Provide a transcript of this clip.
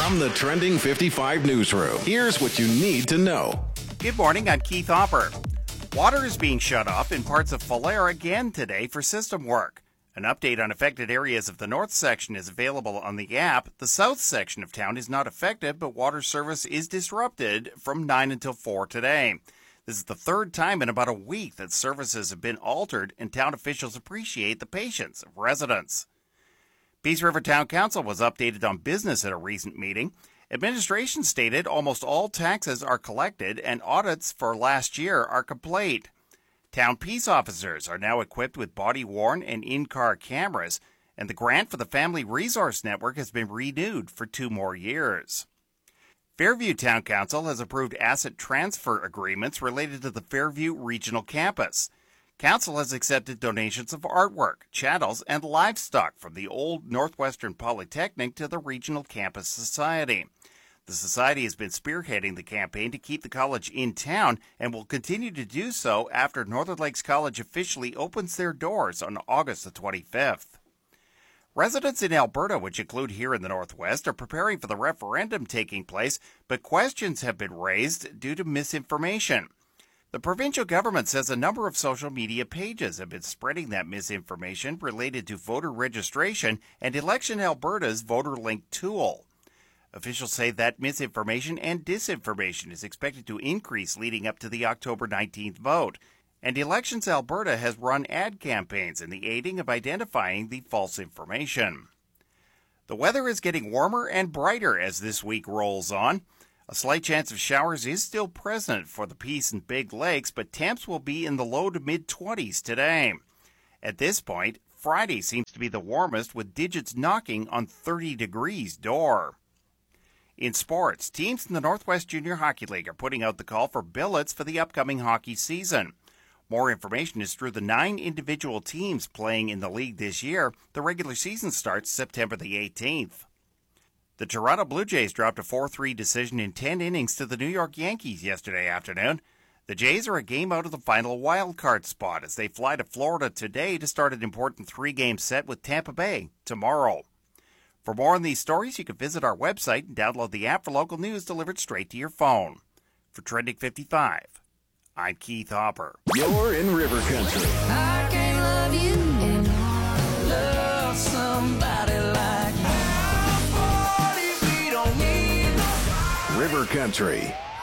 From the Trending 55 newsroom, here's what you need to know. Good morning, I'm Keith Hopper. Water is being shut off in parts of Falher again today for system work. An update on affected areas of the north section is available on the app. The south section of town is not affected, but water service is disrupted from 9 until 4 today. This is the third time in about a week that services have been altered, and town officials appreciate the patience of residents. Peace River Town Council was updated on business at a recent meeting. Administration stated almost all taxes are collected and audits for last year are complete. Town peace officers are now equipped with body-worn and in-car cameras, and the grant for the Family Resource Network has been renewed for 2 more years. Fairview Town Council has approved asset transfer agreements related to the Fairview Regional Campus. Council has accepted donations of artwork, chattels, and livestock from the old Northwestern Polytechnic to the Regional Campus Society. The Society has been spearheading the campaign to keep the college in town and will continue to do so after Northern Lakes College officially opens their doors on August the 25th. Residents in Alberta, which include here in the Northwest, are preparing for the referendum taking place, but questions have been raised due to misinformation. The provincial government says a number of social media pages have been spreading that misinformation related to voter registration and Election Alberta's Voter Link tool. Officials say that misinformation and disinformation is expected to increase leading up to the October 19th vote, and Elections Alberta has run ad campaigns in the aiding of identifying the false information. The weather is getting warmer and brighter as this week rolls on. A slight chance of showers is still present for the Peace and Big Lakes, but temps will be in the low to mid-20s today. At this point, Friday seems to be the warmest, with digits knocking on 30 degrees door. In sports, teams in the Northwest Junior Hockey League are putting out the call for billets for the upcoming hockey season. More information is through the 9 individual teams playing in the league this year. The regular season starts September the 18th. The Toronto Blue Jays dropped a 4-3 decision in 10 innings to the New York Yankees yesterday afternoon. The Jays are a game out of the final wild-card spot as they fly to Florida today to start an important 3-game set with Tampa Bay tomorrow. For more on these stories, you can visit our website and download the app for local news delivered straight to your phone. For Trending 55, I'm Keith Hopper. You're in River Country. I can't love you and love somebody like you. River Country.